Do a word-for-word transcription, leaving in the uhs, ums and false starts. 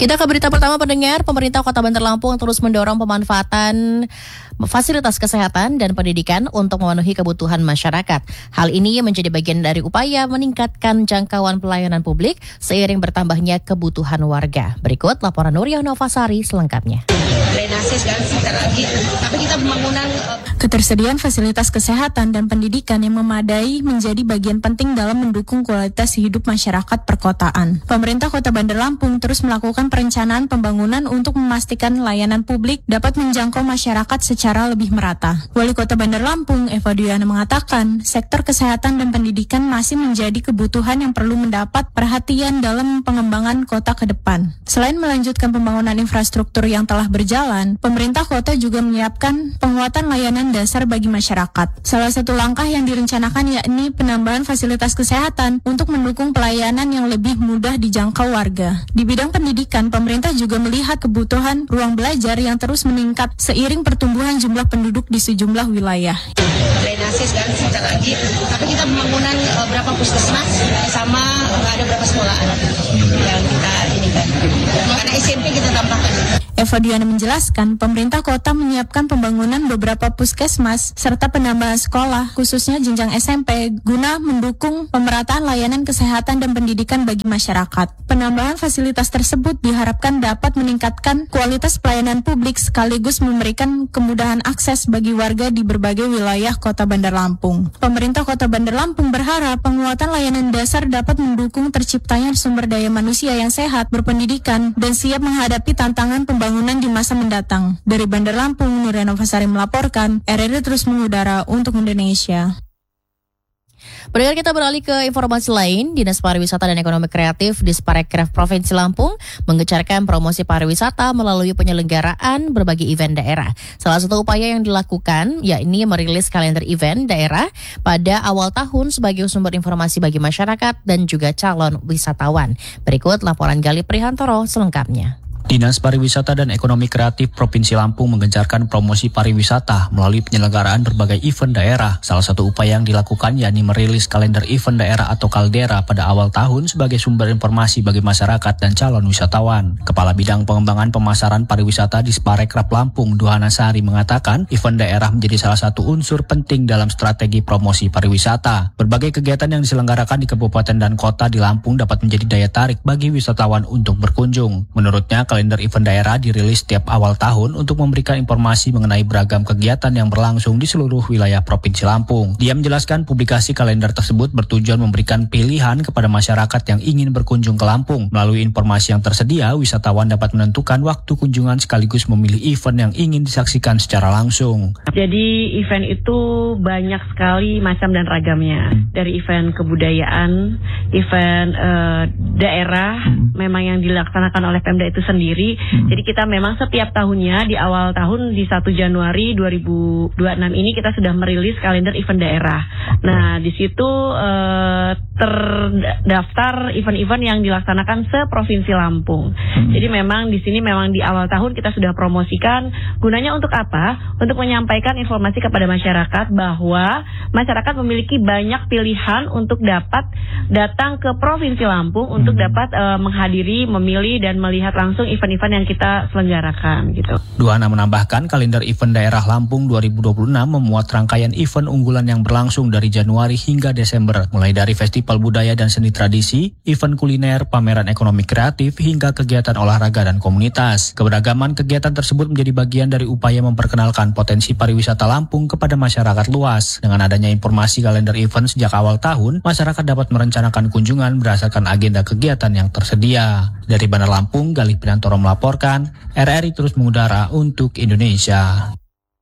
Kita ke berita pertama pendengar. Pemerintah Kota Bandar Lampung terus mendorong pemanfaatan fasilitas kesehatan dan pendidikan untuk memenuhi kebutuhan masyarakat. Hal ini menjadi bagian dari upaya meningkatkan jangkauan pelayanan publik seiring bertambahnya kebutuhan warga. Berikut laporan Nuriyah Novasari selengkapnya. Drainase sekarang sebentar lagi, tapi kita pembangunan ketersediaan fasilitas kesehatan dan pendidikan yang memadai menjadi bagian penting dalam mendukung kualitas hidup masyarakat perkotaan. Pemerintah Kota Bandar Lampung terus melakukan perencanaan pembangunan untuk memastikan layanan publik dapat menjangkau masyarakat secara lebih merata. Wali Kota Bandar Lampung, Eva Duyana, mengatakan sektor kesehatan dan pendidikan masih menjadi kebutuhan yang perlu mendapat perhatian dalam pengembangan kota ke depan. Selain melanjutkan pembangunan infrastruktur yang telah berjalan, pemerintah kota juga menyiapkan penguatan layanan dasar bagi masyarakat. Salah satu langkah yang direncanakan yakni penambahan fasilitas kesehatan untuk mendukung pelayanan yang lebih mudah dijangkau warga. Di bidang pendidikan, pemerintah juga melihat kebutuhan ruang belajar yang terus meningkat seiring pertumbuhan jumlah penduduk di sejumlah wilayah. Drainase sekarang sebentar lagi, tapi kita pembangunan uh, berapa puskesmas sama uh, ada berapa sekolahan yang kita ini kan. Karena S M P kita tambahkan. Eva Duyana menjelaskan, pemerintah kota menyiapkan pembangunan beberapa puskesmas serta penambahan sekolah, khususnya jenjang S M P, guna mendukung pemerataan layanan kesehatan dan pendidikan bagi masyarakat. Penambahan fasilitas tersebut diharapkan dapat meningkatkan kualitas pelayanan publik sekaligus memberikan kemudahan akses bagi warga di berbagai wilayah Kota Bandar Lampung. Pemerintah Kota Bandar Lampung berharap penguatan layanan dasar dapat mendukung terciptanya sumber daya manusia yang sehat, berpendidikan, dan siap menghadapi tantangan pembangunan di masa mendatang. Dari Bandar Lampung, Nuriyah Novasari melaporkan, R R I terus mengudara untuk Indonesia. Pendengar, kita beralih ke informasi lain. Dinas Pariwisata dan Ekonomi Kreatif Disparekraf Provinsi Lampung menggencarkan promosi pariwisata melalui penyelenggaraan berbagai event daerah. Salah satu upaya yang dilakukan yakni merilis kalender event daerah pada awal tahun sebagai sumber informasi bagi masyarakat dan juga calon wisatawan. Berikut laporan Gali Prihantoro selengkapnya. Dinas Pariwisata dan Ekonomi Kreatif Provinsi Lampung menggencarkan promosi pariwisata melalui penyelenggaraan berbagai event daerah. Salah satu upaya yang dilakukan yakni merilis kalender event daerah atau kaldera pada awal tahun sebagai sumber informasi bagi masyarakat dan calon wisatawan. Kepala Bidang Pengembangan Pemasaran Pariwisata Disparekraf Lampung, Duhana Sari, mengatakan event daerah menjadi salah satu unsur penting dalam strategi promosi pariwisata. Berbagai kegiatan yang diselenggarakan di kabupaten dan kota di Lampung dapat menjadi daya tarik bagi wisatawan untuk berkunjung. Menurutnya, kalender event daerah dirilis setiap awal tahun untuk memberikan informasi mengenai beragam kegiatan yang berlangsung di seluruh wilayah Provinsi Lampung. Dia menjelaskan publikasi kalender tersebut bertujuan memberikan pilihan kepada masyarakat yang ingin berkunjung ke Lampung. Melalui informasi yang tersedia, wisatawan dapat menentukan waktu kunjungan sekaligus memilih event yang ingin disaksikan secara langsung. Jadi event itu banyak sekali macam dan ragamnya. Dari event kebudayaan, event uh, daerah, memang yang dilaksanakan oleh Pemda itu sendiri. Hmm. Jadi kita memang setiap tahunnya di awal tahun di satu Januari dua ribu dua puluh enam ini kita sudah merilis kalender event daerah. Nah, di situ eh, terdaftar event-event yang dilaksanakan se-Provinsi Lampung. Hmm. Jadi memang di sini memang di awal tahun kita sudah promosikan. Gunanya untuk apa? Untuk menyampaikan informasi kepada masyarakat bahwa masyarakat memiliki banyak pilihan untuk dapat datang ke Provinsi Lampung hmm. untuk dapat eh, menghadiri, memilih dan melihat langsung event-event yang kita selenggarakan gitu. Duhana menambahkan kalender event daerah Lampung dua ribu dua puluh enam memuat rangkaian event unggulan yang berlangsung dari Januari hingga Desember, mulai dari festival budaya dan seni tradisi, event kuliner, pameran ekonomi kreatif, hingga kegiatan olahraga dan komunitas. Keberagaman kegiatan tersebut menjadi bagian dari upaya memperkenalkan potensi pariwisata Lampung kepada masyarakat luas. Dengan adanya informasi kalender event sejak awal tahun, masyarakat dapat merencanakan kunjungan berdasarkan agenda kegiatan yang tersedia. Dari Bandar Lampung, Gali Prihantoro melaporkan, R R I terus mengudara untuk Indonesia.